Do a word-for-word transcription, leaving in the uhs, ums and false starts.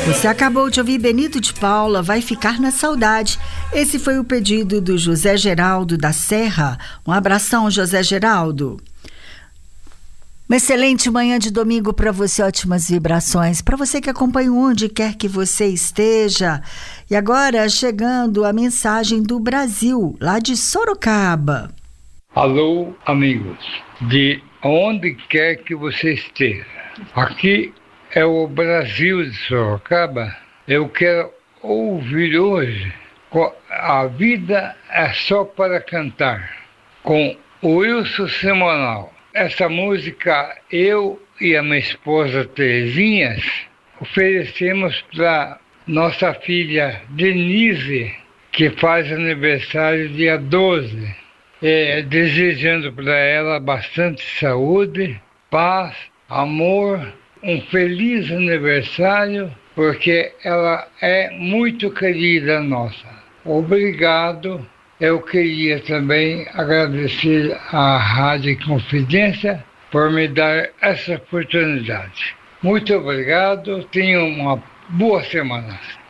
Você acabou de ouvir Benito de Paula, Vai Ficar na Saudade. Esse foi o pedido do José Geraldo da Serra. Um abração, José Geraldo. Uma excelente manhã de domingo para você, ótimas vibrações. Para você que acompanha onde quer que você esteja. E agora chegando a mensagem do Brasil, lá de Sorocaba. Alô, amigos, de onde quer que você esteja. Aqui é o Brasil de Sorocaba. Eu quero ouvir hoje A Vida é Só para Cantar, com o Wilson Simonal. Essa música eu e a minha esposa Terezinha oferecemos para nossa filha Denise, que faz aniversário dia doze. É, desejando para ela bastante saúde, paz, amor, um feliz aniversário, porque ela é muito querida nossa. Obrigado. Eu queria também agradecer à Rádio Confidência por me dar essa oportunidade. Muito obrigado. Tenham uma boa semana.